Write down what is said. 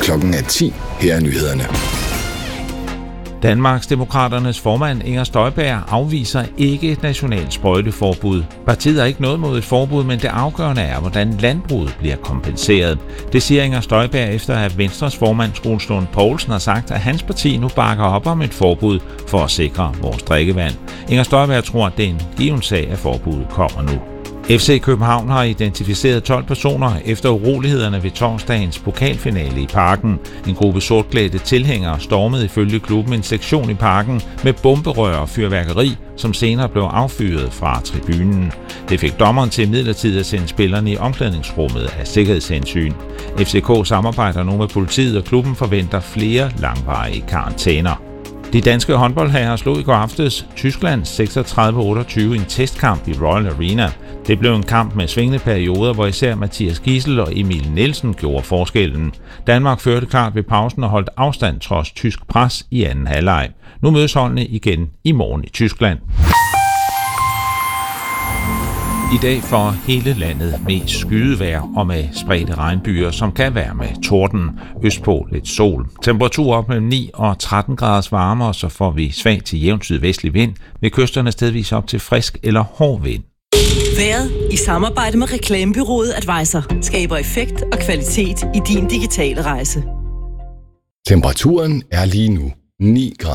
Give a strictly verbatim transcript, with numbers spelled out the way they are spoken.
Klokken er ti. Her er nyhederne. Danmarksdemokraternes formand Inger Støjberg afviser ikke et nationalt sprøjteforbud. Partiet har ikke noget mod et forbud, men det afgørende er, hvordan landbruget bliver kompenseret. Det siger Inger Støjberg efter, at Venstres formand Troels Lund Poulsen har sagt, at hans parti nu bakker op om et forbud for at sikre vores drikkevand. Inger Støjberg tror, at det er en given sag, at forbuddet kommer nu. F C København har identificeret tolv personer efter urolighederne ved torsdagens pokalfinale i Parken. En gruppe sortklædte tilhængere stormede ifølge klubben en sektion i Parken med bomberør og fyrværkeri, som senere blev affyret fra tribunen. Det fik dommeren til midlertidigt at sende spillerne i omklædningsrummet af sikkerhedshensyn. F C K samarbejder nu med politiet, og klubben forventer flere langvarige karantæner. De danske håndboldherrer slog i går aftes Tyskland seksogtredive otteogtyve i en testkamp i Royal Arena. Det blev en kamp med svingende perioder, hvor især Mathias Gidsel og Emil Nielsen gjorde forskellen. Danmark førte klart ved pausen og holdt afstand trods tysk pres i anden halvleg. Nu mødes holdene igen i morgen i Tyskland. I dag for hele landet mest skydevejr og med spredte regnbyer, som kan være med torden. Østpå lidt sol. Temperatur op mellem ni og tretten graders varmere, så får vi svag til jævn sydvestlig vind. Ved kysterne stedvis op til frisk eller hård vind. Vejret i samarbejde med reklamebureauet Advisor skaber effekt og kvalitet i din digitale rejse. Temperaturen er lige nu ni grader.